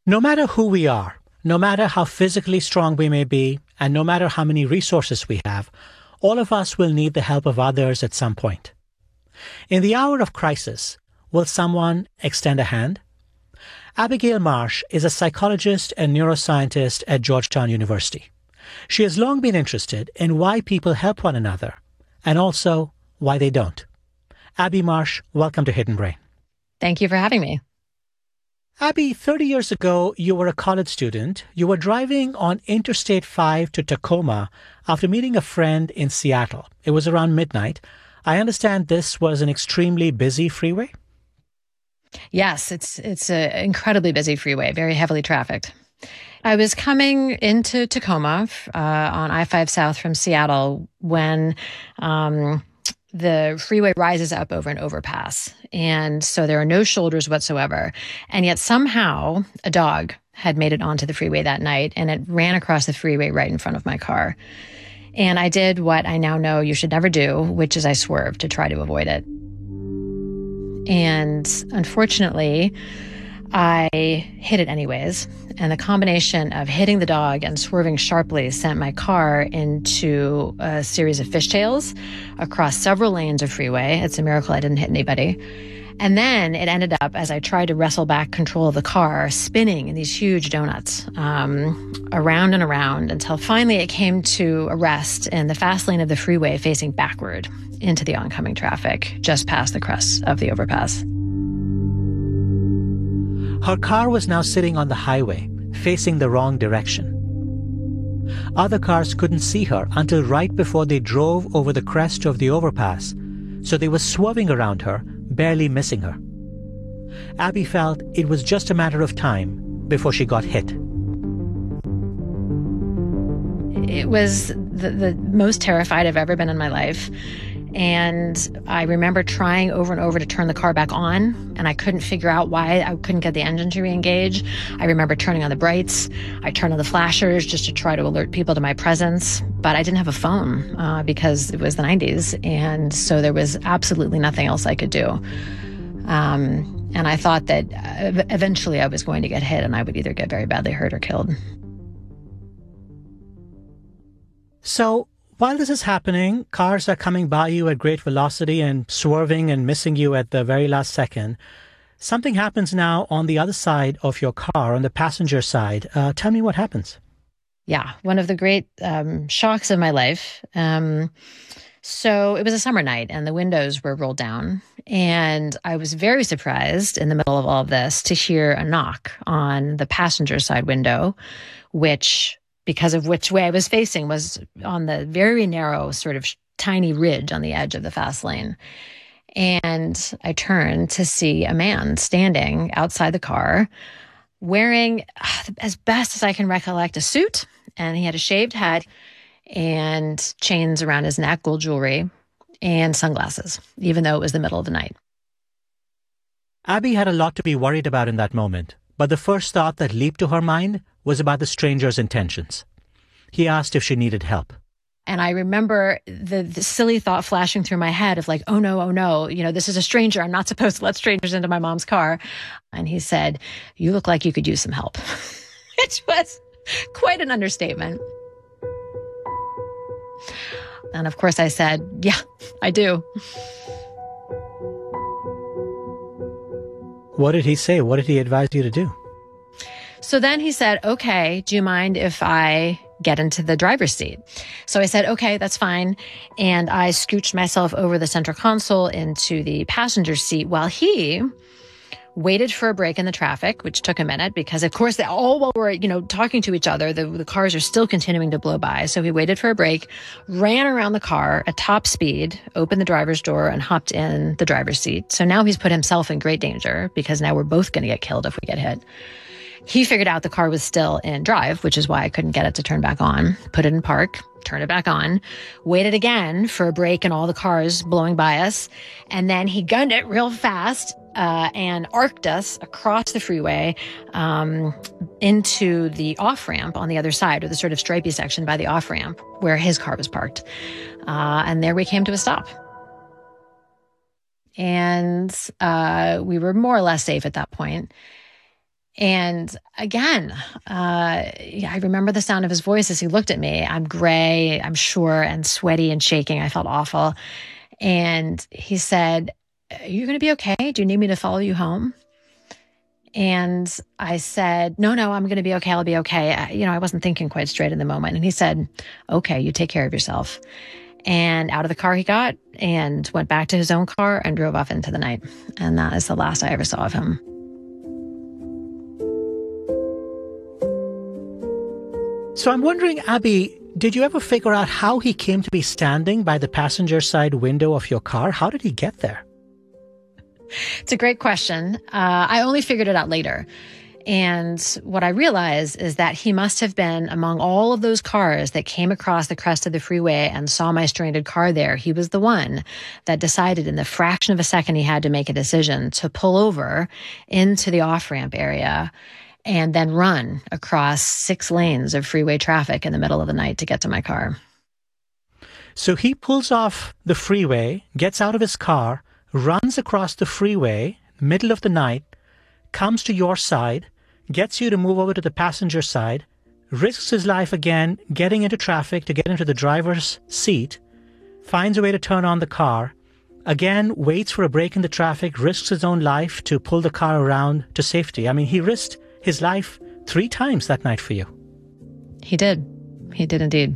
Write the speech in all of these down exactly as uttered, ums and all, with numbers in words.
No matter who we are, no matter how physically strong we may be, and no matter how many resources we have, all of us will need the help of others at some point. In the hour of crisis, will someone extend a hand? Abigail Marsh is a psychologist and neuroscientist at Georgetown University. She has long been interested in why people help one another, and also why they don't. Abby Marsh, welcome to Hidden Brain. Thank you for having me. Abby, thirty years ago, you were a college student. You were driving on Interstate five to Tacoma after meeting a friend in Seattle. It was around midnight. I understand this was an extremely busy freeway? Yes, it's it's an incredibly busy freeway, very heavily trafficked. I was coming into Tacoma uh, on I five South from Seattle when um, the freeway rises up over an overpass. And so there are no shoulders whatsoever. And yet somehow a dog had made it onto the freeway that night, and it ran across the freeway right in front of my car. And I did what I now know you should never do, which is I swerved to try to avoid it. And unfortunately, I hit it anyways. And the combination of hitting the dog and swerving sharply sent my car into a series of fishtails across several lanes of freeway. It's a miracle I didn't hit anybody. And then it ended up, as I tried to wrestle back control of the car, spinning in these huge donuts um, around and around until finally it came to a rest in the fast lane of the freeway facing backward into the oncoming traffic just past the crest of the overpass. Her car was now sitting on the highway, facing the wrong direction. Other cars couldn't see her until right before they drove over the crest of the overpass, so they were swerving around her, barely missing her. Abby felt it was just a matter of time before she got hit. It was the, the most terrified I've ever been in my life. And I remember trying over and over to turn the car back on, and I couldn't figure out why I couldn't get the engine to re-engage. I remember turning on the brights. I turned on the flashers just to try to alert people to my presence. But I didn't have a phone uh, because it was the nineties. And so there was absolutely nothing else I could do. Um, and I thought that uh, eventually I was going to get hit, and I would either get very badly hurt or killed. So, while this is happening, cars are coming by you at great velocity and swerving and missing you at the very last second. Something happens now on the other side of your car, on the passenger side. Uh, tell me what happens. Yeah, one of the great um, shocks of my life. Um, so it was a summer night and the windows were rolled down. And I was very surprised in the middle of all of this to hear a knock on the passenger side window, which, because of which way I was facing, was on the very narrow sort of tiny ridge on the edge of the fast lane. And I turned to see a man standing outside the car wearing, as best as I can recollect, a suit. And he had a shaved head and chains around his neck, gold jewelry, and sunglasses, even though it was the middle of the night. Abby had a lot to be worried about in that moment, but the first thought that leaped to her mind was about the stranger's intentions. He asked if she needed help. And I remember the, the silly thought flashing through my head of like, oh no, oh no, you know, this is a stranger. I'm not supposed to let strangers into my mom's car. And he said, you look like you could use some help, which was quite an understatement. And of course I said, yeah, I do. What did he say? What did he advise you to do? So then he said, okay, do you mind if I get into the driver's seat? So I said, okay, that's fine. And I scooched myself over the center console into the passenger seat while he waited for a break in the traffic, which took a minute because, of course, they all while we're, you know, talking to each other, the, the cars are still continuing to blow by. So he waited for a break, ran around the car at top speed, opened the driver's door, and hopped in the driver's seat. So now he's put himself in great danger because now we're both going to get killed if we get hit. He figured out the car was still in drive, which is why I couldn't get it to turn back on, put it in park, turned it back on, waited again for a break and all the cars blowing by us. And then he gunned it real fast uh, and arced us across the freeway um, into the off-ramp on the other side, or the sort of stripy section by the off-ramp where his car was parked. Uh, and there we came to a stop. And uh, we were more or less safe at that point. And again, uh, I remember the sound of his voice as he looked at me. I'm gray, I'm sure, and sweaty and shaking. I felt awful. And he said, "Are you going to be okay? Do you need me to follow you home?" And I said, no, no, I'm going to be okay. I'll be okay. I, you know, I wasn't thinking quite straight in the moment. And he said, "Okay, you take care of yourself." And out of the car he got and went back to his own car and drove off into the night. And that is the last I ever saw of him. So I'm wondering, Abby, did you ever figure out how he came to be standing by the passenger side window of your car? How did he get there? It's a great question. Uh, I only figured it out later. And what I realized is that he must have been among all of those cars that came across the crest of the freeway and saw my stranded car there. He was the one that decided in the fraction of a second he had to make a decision to pull over into the off-ramp area and then run across six lanes of freeway traffic in the middle of the night to get to my car. So he pulls off the freeway, gets out of his car, runs across the freeway, middle of the night, comes to your side, gets you to move over to the passenger side, risks his life again, getting into traffic to get into the driver's seat, finds a way to turn on the car, again waits for a break in the traffic, risks his own life to pull the car around to safety. I mean, he risked his life three times that night for you. He did. He did indeed.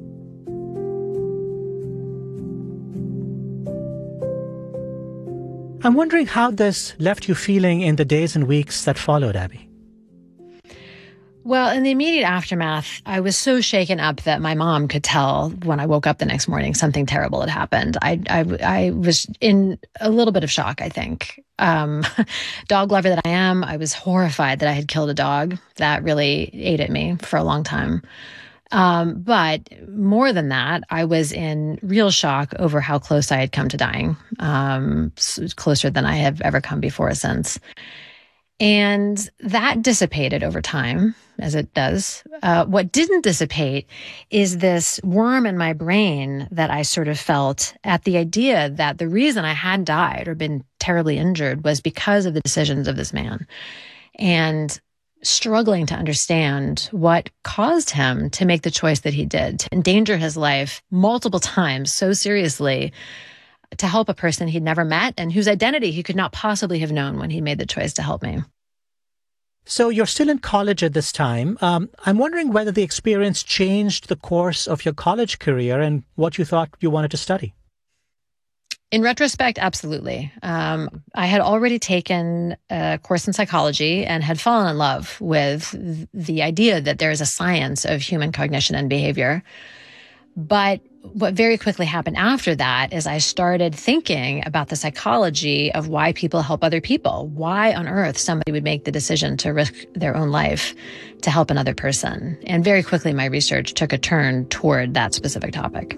I'm wondering how this left you feeling in the days and weeks that followed, Abby. Well, in the immediate aftermath, I was so shaken up that my mom could tell when I woke up the next morning something terrible had happened. I, I, I was in a little bit of shock, I think. Um, dog lover that I am, I was horrified that I had killed a dog. That really ate at me for a long time. Um, but more than that, I was in real shock over how close I had come to dying, um, closer than I have ever come before or since. And that dissipated over time, as it does. Uh, what didn't dissipate is this worm in my brain that I sort of felt at the idea that the reason I had died or been terribly injured was because of the decisions of this man. And struggling to understand what caused him to make the choice that he did, to endanger his life multiple times so seriously to help a person he'd never met and whose identity he could not possibly have known when he made the choice to help me. So you're still in college at this time. Um, I'm wondering whether the experience changed the course of your college career and what you thought you wanted to study. In retrospect, absolutely. Um, I had already taken a course in psychology and had fallen in love with the idea that there is a science of human cognition and behavior. But what very quickly happened after that is I started thinking about the psychology of why people help other people. Why on earth somebody would make the decision to risk their own life to help another person. And very quickly my research took a turn toward that specific topic.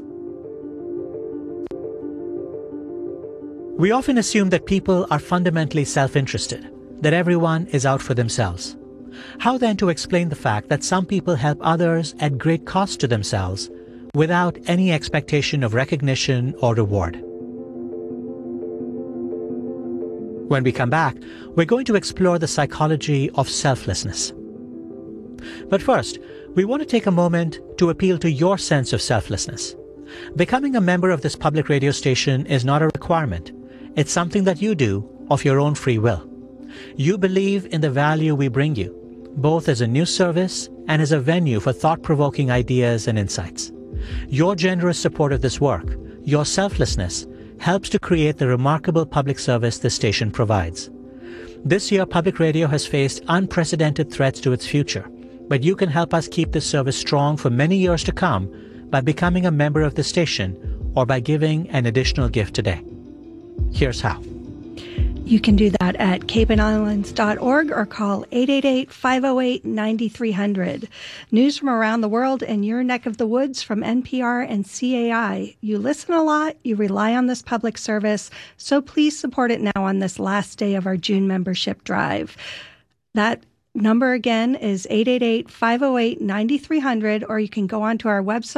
We often assume that people are fundamentally self-interested, that everyone is out for themselves. How then to explain the fact that some people help others at great cost to themselves without any expectation of recognition or reward? When we come back, we're going to explore the psychology of selflessness. But first, we want to take a moment to appeal to your sense of selflessness. Becoming a member of this public radio station is not a requirement. It's something that you do of your own free will. You believe in the value we bring you, both as a news service and as a venue for thought-provoking ideas and insights. Your generous support of this work, your selflessness, helps to create the remarkable public service this station provides. This year, public radio has faced unprecedented threats to its future, but you can help us keep this service strong for many years to come by becoming a member of the station or by giving an additional gift today. Here's how. You can do that at cape and islands dot org or call eight eight eight, five oh eight, nine three hundred. News from around the world and your neck of the woods from N P R and C A I. You listen a lot, you rely on this public service, so please support it now on this last day of our June membership drive. That number again is eight eight eight, five oh eight, nine three hundred, or you can go onto our website,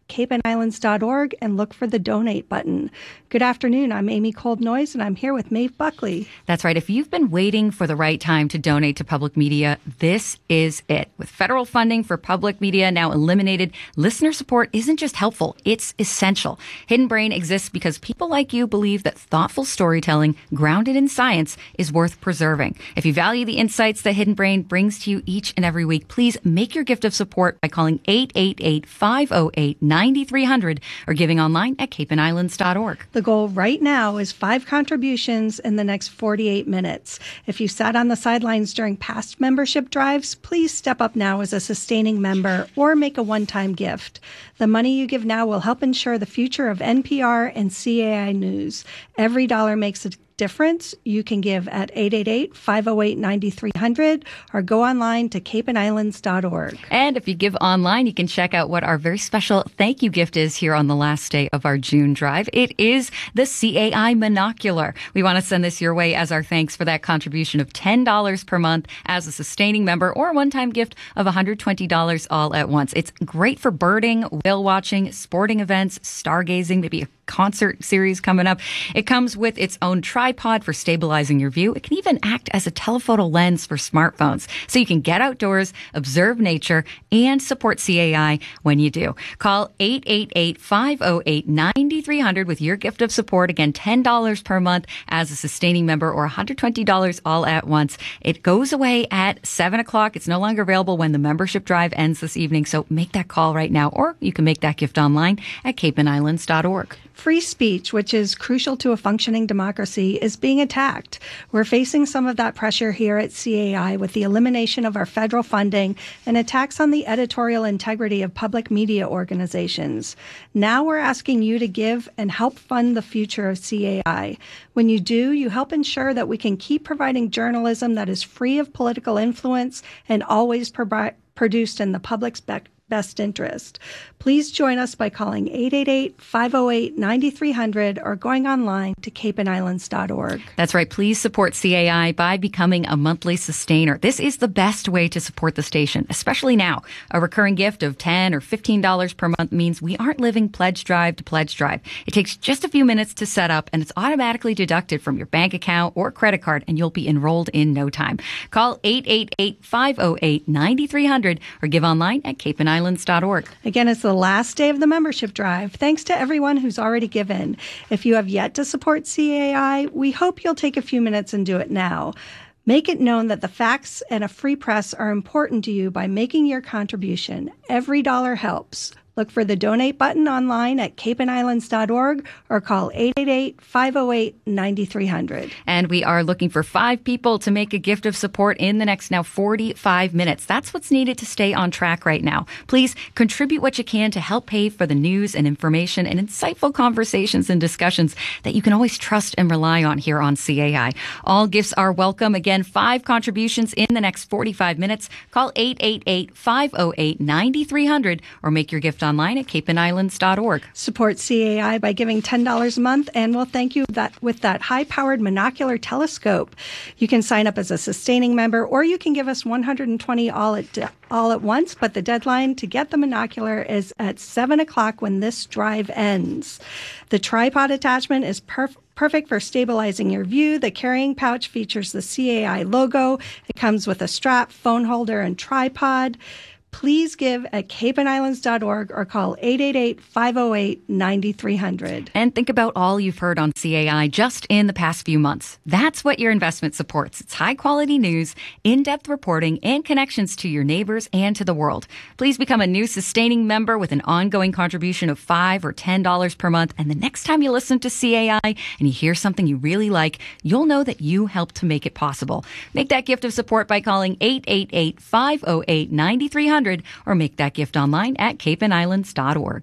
cape and islands dot org and look for the donate button. Good afternoon. I'm Amy Cold-Noyes, and I'm here with Maeve Buckley. That's right. If you've been waiting for the right time to donate to public media, this is it. With federal funding for public media now eliminated, listener support isn't just helpful, it's essential. Hidden Brain exists because people like you believe that thoughtful storytelling grounded in science is worth preserving. If you value the insights that Hidden Brain brings to you each and every week, please make your gift of support by calling eight eight eight, five oh eight, nine three hundred or giving online at cape and islands dot org. The goal right now is five contributions in the next forty-eight minutes. If you sat on the sidelines during past membership drives, please step up now as a sustaining member or make a one-time gift. The money you give now will help ensure the future of N P R and C A I News. Every dollar makes a difference. You can give at eight eight eight, five oh eight, nine three hundred or go online to cape and islands dot org. And if you give online, you can check out what our very special thank you gift is here on the last day of our June drive. It is the C A I Monocular. We want to send this your way as our thanks for that contribution of ten dollars per month as a sustaining member, or a one-time gift of one hundred twenty dollars all at once. It's great for birding, whale watching, sporting events, stargazing, maybe a concert series coming up. It comes with its own tripod for stabilizing your view. It can even act as a telephoto lens for smartphones, so you can get outdoors, observe nature, and support C A I when you do. Call eight eight eight, five oh eight, nine three hundred with your gift of support. Again, ten dollars per month as a sustaining member, or one hundred twenty dollars all at once. It goes away at seven o'clock. It's no longer available when the membership drive ends this evening, so make that call right now, or you can make that gift online at cape and islands dot org. Free speech, which is crucial to a functioning democracy, is being attacked. We're facing some of that pressure here at C A I with the elimination of our federal funding and attacks on the editorial integrity of public media organizations. Now we're asking you to give and help fund the future of C A I. When you do, you help ensure that we can keep providing journalism that is free of political influence and always pro- produced in the public's be- best interest. Please join us by calling eight eight eight, five oh eight, nine three hundred or going online to cape and islands dot org. That's right. Please support C A I by becoming a monthly sustainer. This is the best way to support the station, especially now. A recurring gift of ten dollars or fifteen dollars per month means we aren't living pledge drive to pledge drive. It takes just a few minutes to set up, and it's automatically deducted from your bank account or credit card, and you'll be enrolled in no time. Call eight eight eight, five oh eight, nine three hundred or give online at cape and islands dot org. Again, it's the last day of the membership drive. Thanks to everyone who's already given. If you have yet to support C A I, we hope you'll take a few minutes and do it now. Make it known that the facts and a free press are important to you by making your contribution. Every dollar helps. Look for the donate button online at cape and islands dot org or call eight eight eight, five oh eight, nine three hundred. And we are looking for five people to make a gift of support in the next now forty-five minutes. That's what's needed to stay on track right now. Please contribute what you can to help pay for the news and information and insightful conversations and discussions that you can always trust and rely on here on C A I. All gifts are welcome. Again, five contributions in the next forty-five minutes. Call eight eight eight, five oh eight, nine three hundred or make your gift online at cape and islands dot org. Support C A I by giving ten dollars a month, and we'll thank you that with that high-powered monocular telescope. You can sign up as a sustaining member, or you can give us one hundred twenty all at all at once, but the deadline to get the monocular is at seven o'clock when this drive ends. The tripod attachment is perfect. Perfect for stabilizing your view. The carrying pouch features the C A I logo. It comes with a strap, phone holder, and tripod. Please give at cape and islands dot org or call eight eight eight, five oh eight, nine three hundred. And think about all you've heard on C A I just in the past few months. That's what your investment supports. It's high-quality news, in-depth reporting, and connections to your neighbors and to the world. Please become a new sustaining member with an ongoing contribution of five dollars or ten dollars per month. And the next time you listen to C A I and you hear something you really like, you'll know that you helped to make it possible. Make that gift of support by calling eight eight eight, five oh eight, nine three hundred or make that gift online at cape and islands dot org.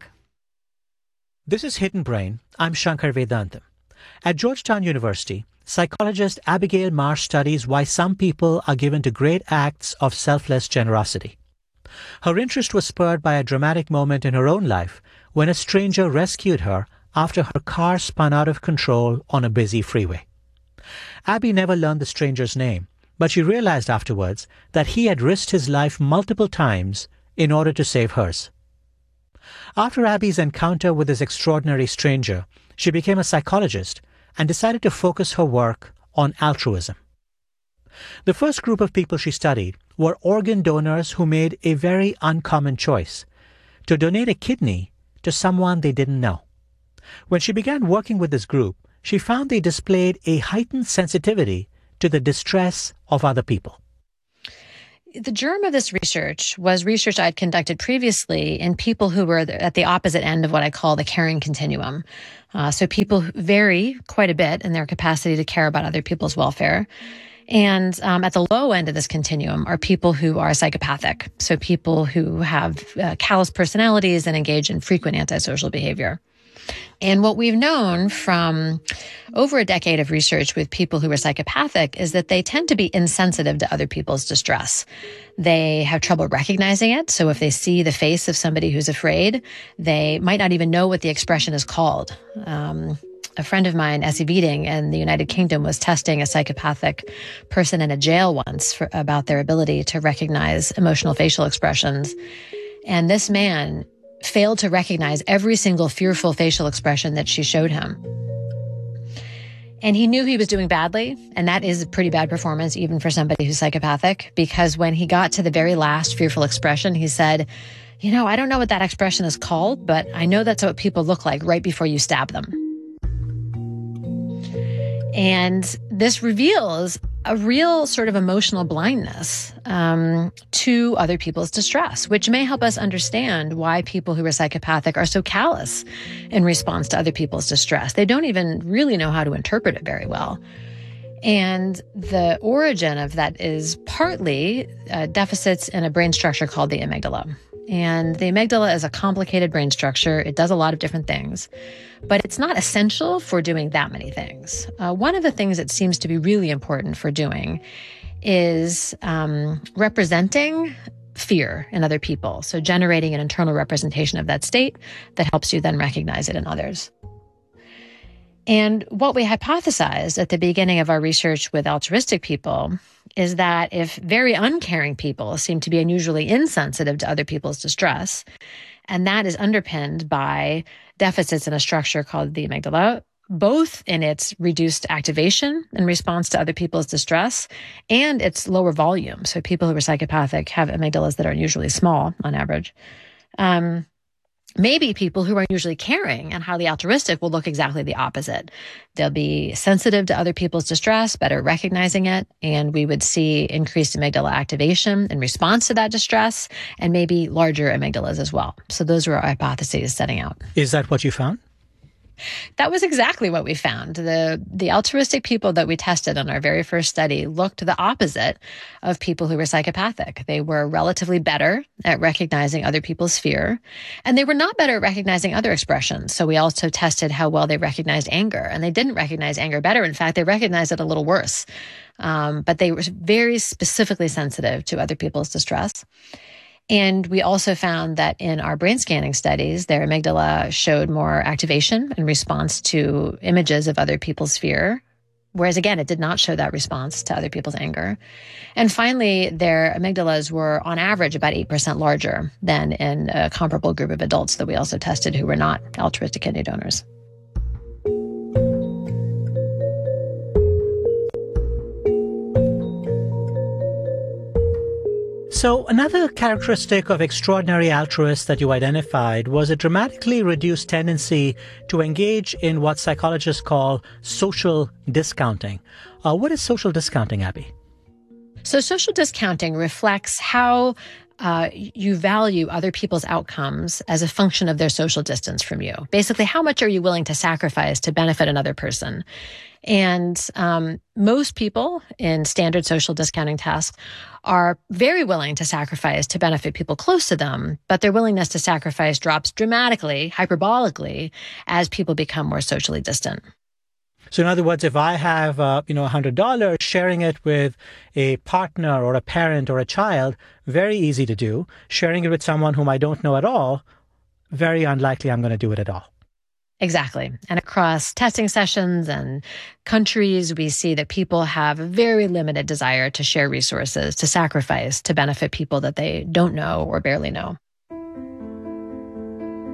This is Hidden Brain. I'm Shankar Vedantam. At Georgetown University, psychologist Abigail Marsh studies why some people are given to great acts of selfless generosity. Her interest was spurred by a dramatic moment in her own life when a stranger rescued her after her car spun out of control on a busy freeway. Abby never learned the stranger's name, but she realized afterwards that he had risked his life multiple times in order to save hers. After Abby's encounter with this extraordinary stranger, she became a psychologist and decided to focus her work on altruism. The first group of people she studied were organ donors who made a very uncommon choice to donate a kidney to someone they didn't know. When she began working with this group, she found they displayed a heightened sensitivity to the distress of other people. The germ of this research was research I'd conducted previously in people who were at the opposite end of what I call the caring continuum. Uh, so people vary quite a bit in their capacity to care about other people's welfare. And um, at the low end of this continuum are people who are psychopathic. So people who have uh, callous personalities and engage in frequent antisocial behavior. And what we've known from over a decade of research with people who are psychopathic is that they tend to be insensitive to other people's distress. They have trouble recognizing it. So if they see the face of somebody who's afraid, they might not even know what the expression is called. Um, a friend of mine, Essie Beating, in the United Kingdom was testing a psychopathic person in a jail once for, about their ability to recognize emotional facial expressions. And this man failed to recognize every single fearful facial expression that she showed him. And he knew he was doing badly, and that is a pretty bad performance even for somebody who's psychopathic, because when he got to the very last fearful expression, he said, you know, I don't know what that expression is called, but I know that's what people look like right before you stab them. And this reveals a real sort of emotional blindness um, to other people's distress, which may help us understand why people who are psychopathic are so callous in response to other people's distress. They don't even really know how to interpret it very well. And the origin of that is partly uh, deficits in a brain structure called the amygdala. And the amygdala is a complicated brain structure. It does a lot of different things, but it's not essential for doing that many things. Uh, one of the things that seems to be really important for doing is um, representing fear in other people. So generating an internal representation of that state that helps you then recognize it in others. And what we hypothesized at the beginning of our research with altruistic people is that if very uncaring people seem to be unusually insensitive to other people's distress, and that is underpinned by deficits in a structure called the amygdala, both in its reduced activation in response to other people's distress and its lower volume. So people who are psychopathic have amygdalas that are unusually small on average. Um, Maybe people who are usually caring and highly altruistic will look exactly the opposite. They'll be sensitive to other people's distress, better recognizing it, and we would see increased amygdala activation in response to that distress, and maybe larger amygdalas as well. So those were our hypotheses setting out. Is that what you found? That was exactly what we found. The the altruistic people that we tested on our very first study looked the opposite of people who were psychopathic. They were relatively better at recognizing other people's fear, and they were not better at recognizing other expressions. So we also tested how well they recognized anger, and they didn't recognize anger better. In fact, they recognized it a little worse. Um, but they were very specifically sensitive to other people's distress. And we also found that in our brain scanning studies, their amygdala showed more activation in response to images of other people's fear, whereas again, it did not show that response to other people's anger. And finally, their amygdalas were on average about eight percent larger than in a comparable group of adults that we also tested who were not altruistic kidney donors. So another characteristic of extraordinary altruists that you identified was a dramatically reduced tendency to engage in what psychologists call social discounting. Uh, what is social discounting, Abby? So social discounting reflects how uh, you value other people's outcomes as a function of their social distance from you. Basically, how much are you willing to sacrifice to benefit another person? And um, most people in standard social discounting tests are very willing to sacrifice to benefit people close to them, but their willingness to sacrifice drops dramatically, hyperbolically, as people become more socially distant. So in other words, if I have, uh, you know, one hundred dollars, sharing it with a partner or a parent or a child, very easy to do. Sharing it with someone whom I don't know at all, very unlikely I'm going to do it at all. Exactly. And across testing sessions and countries, we see that people have a very limited desire to share resources, to sacrifice, to benefit people that they don't know or barely know.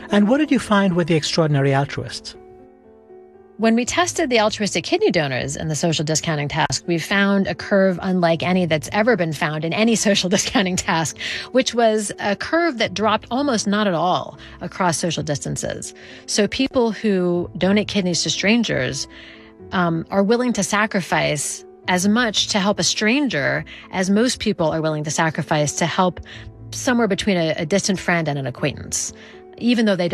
And what did you find with the extraordinary altruists? When we tested the altruistic kidney donors in the social discounting task, we found a curve unlike any that's ever been found in any social discounting task, which was a curve that dropped almost not at all across social distances. So people who donate kidneys to strangers um, are willing to sacrifice as much to help a stranger as most people are willing to sacrifice to help somewhere between a, a distant friend and an acquaintance, even though they